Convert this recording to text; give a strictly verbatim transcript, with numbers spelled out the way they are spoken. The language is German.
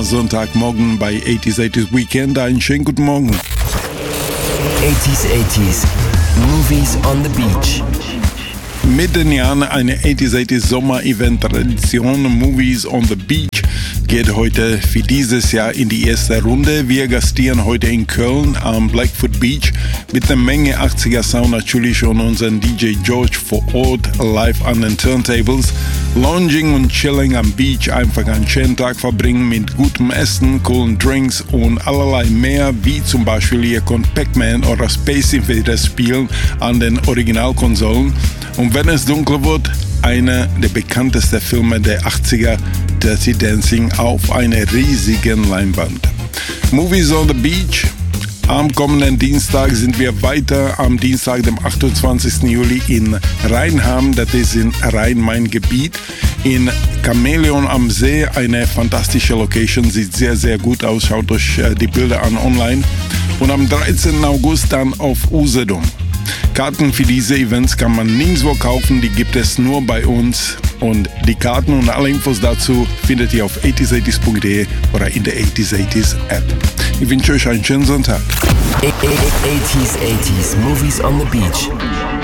Sonntagmorgen bei eighties eighties Weekend. Einen schönen guten Morgen. eighties eighties Movies on the Beach. Mit den Jahren eine eighties eighties Sommer-Event-Tradition. Movies on the Beach geht heute für dieses Jahr in die erste Runde. Wir gastieren heute in Köln am Blackfoot Beach mit einer Menge achtziger Sound natürlich und unseren D J George vor Ort live an den Turntables. Lounging und Chilling am Beach, einfach einen schönen Tag verbringen mit gutem Essen, coolen Drinks und allerlei mehr, wie zum Beispiel ihr könnt Pac-Man oder Space Invaders spielen an den Originalkonsolen. Und wenn es dunkel wird, einer der bekanntesten Filme der achtziger, Dirty Dancing auf einer riesigen Leinwand. Movies on the Beach. Am kommenden Dienstag sind wir weiter am Dienstag, dem achtundzwanzigsten Juli in Rheinham, das ist in Rhein-Main-Gebiet, in Chamäleon am See, eine fantastische Location, sieht sehr, sehr gut aus, schaut euch die Bilder an online. Und am dreizehnten August dann auf Usedom. Karten für diese Events kann man nirgendwo kaufen, die gibt es nur bei uns. Und die Karten und alle Infos dazu findet ihr auf eighties eighties punkt de oder in der eighties eighties App. Ich wünsche euch einen schönen Sonntag. eighties eighties Movies on the Beach.